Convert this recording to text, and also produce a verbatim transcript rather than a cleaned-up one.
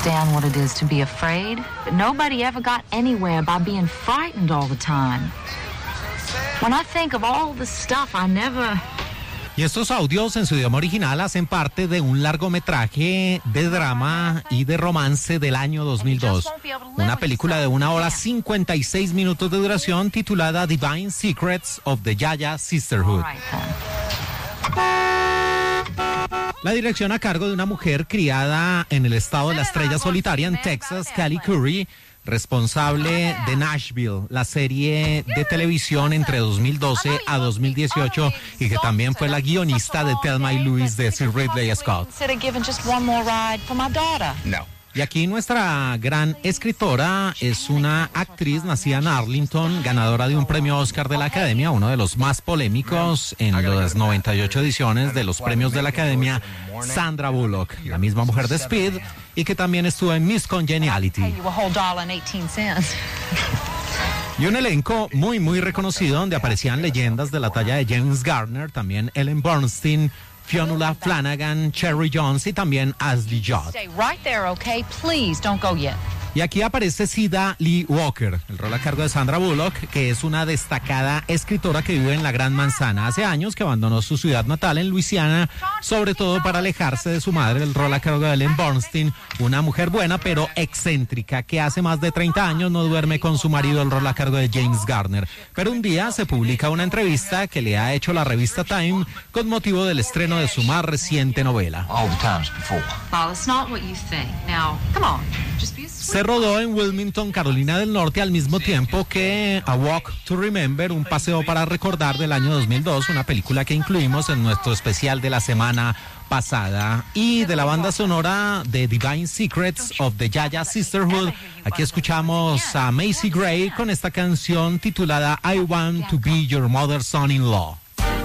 understand what it is to be afraid, but nobody ever got anywhere by being frightened all the time. When I think of all the stuff I never... Y estos audios en su idioma original hacen parte de un largometraje de drama y de romance del año dos mil dos. Una película de una hora cincuenta y seis minutos de duración titulada Divine Secrets of the Yaya Sisterhood. La dirección a cargo de una mujer criada en el estado de la Estrella Solitaria en Texas, Callie Curry, responsable de Nashville, la serie de televisión entre dos mil doce a dos mil dieciocho y que también fue la guionista de Thelma y Louise de Sir Ridley Scott. No. Y aquí nuestra gran escritora es una actriz nacida en Arlington, ganadora de un premio Oscar de la Academia, uno de los más polémicos en las noventa y ocho ediciones de los premios de la Academia, Sandra Bullock, la misma mujer de Speed y que también estuvo en Miss Congeniality. Y un elenco muy, muy reconocido donde aparecían leyendas de la talla de James Garner, también Ellen Bernstein, Fionnuala Flanagan, Cherry Jones y también Ashley Judd. Y aquí aparece Sida Lee Walker, el rol a cargo de Sandra Bullock, que es una destacada escritora que vive en la Gran Manzana. Hace años que abandonó su ciudad natal en Luisiana, sobre todo para alejarse de su madre, el rol a cargo de Ellen Bernstein, una mujer buena pero excéntrica, que hace más de treinta años no duerme con su marido, el rol a cargo de James Garner. Pero un día se publica una entrevista que le ha hecho la revista Time con motivo del estreno de su más reciente novela. Se rodó en Wilmington, Carolina del Norte, al mismo tiempo que A Walk to Remember, un paseo para recordar del año dos mil dos, una película que incluimos en nuestro especial de la semana pasada. Y de la banda sonora de Divine Secrets of the Yaya Sisterhood, aquí escuchamos a Macy Gray con esta canción titulada I Want to Be Your Mother's Son-in-Law.